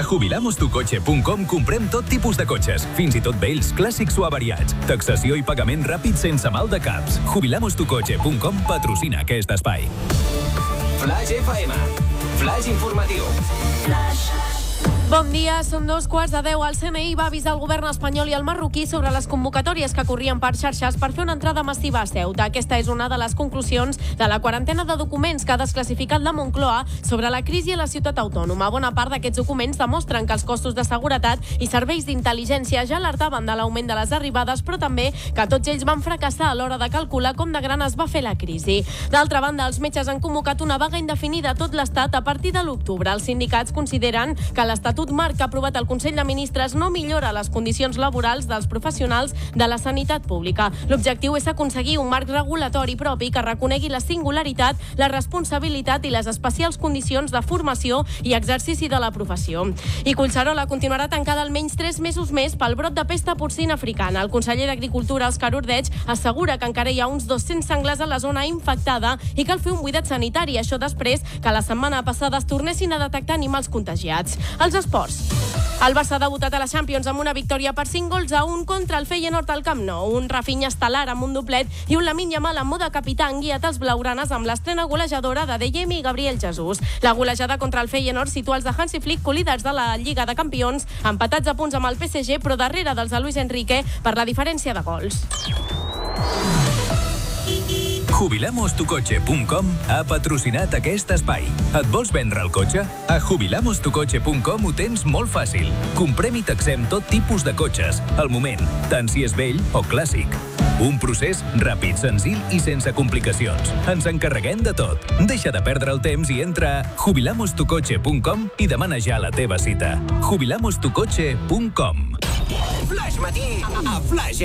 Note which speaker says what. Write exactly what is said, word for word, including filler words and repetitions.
Speaker 1: A jubilamos tu coche punt com comprem tot tipus de cotxes, fins i tot vells, clàssics o avariats. Taxació i pagament ràpid sense mal de caps. jubilamos tu coche punt com patrocina aquest espai.
Speaker 2: Flash F M. Flash informatiu. Flash.
Speaker 3: Bon dia, són dos quarts de deu. El C N I va avisar el govern espanyol i el marroquí sobre les convocatòries que corrien per xarxes per fer una entrada massiva a Ceuta. Aquesta és una de les conclusions de la quarantena de documents que ha desclassificat la Moncloa sobre la crisi a la ciutat autònoma. Bona part d'aquests documents demostren que els costos de seguretat i serveis d'intel·ligència ja alertaven de l'augment de les arribades, però també que tots ells van fracassar a l'hora de calcular com de gran es va fer la crisi. D'altra banda, els metges han convocat una vaga indefinida a tot l'Estat a partir de l'octubre. Els sindicats consideren que l'Estatut marc que ha aprovat el Consell de Ministres no millora les condicions laborals dels professionals de la sanitat pública. L'objectiu és aconseguir un marc regulatori propi que reconegui la singularitat, la responsabilitat i les especials condicions de formació i exercici de la professió. I Collserola continuarà tancada almenys tres mesos més pel brot de pesta porcina africana. El conseller d'Agricultura, Òscar Ordeig, assegura que encara hi ha uns dos-cents senglars a la zona infectada i cal fer un buidat sanitari. Això després que la setmana passada es tornessin a detectar animals contagiats. Els esports. El Barça ha debutat a la Champions amb una victòria per cinc gols a un contra el Feyenoord al Camp Nou. Un Rafinha estel·lar amb un doblet i un Lamine Yamal en mode capità han guiat els blaugranes amb l'estrena golejadora de De Jong i Gabriel Jesús. La golejada contra el Feyenoord situa els de Hansi Flick colíders de la Lliga de Campions, empatats a punts amb el P S G, però darrere dels de Luis Enrique per la diferència de gols.
Speaker 1: jubilamos tu coche punt com ha patrocinat aquest espai. Et vols vendre el cotxe? A jubilamos tu coche punt com ho tens molt fàcil. Comprem i taxem tot tipus de cotxes, al moment, tant si és vell o clàssic. Un procés ràpid, senzill i sense complicacions. Ens encarreguem de tot. Deixa de perdre el temps i entra a jubilamos tu coche punt com i demana ja la teva cita. jubilamos tu coche punt com.
Speaker 2: Flash matí a Flash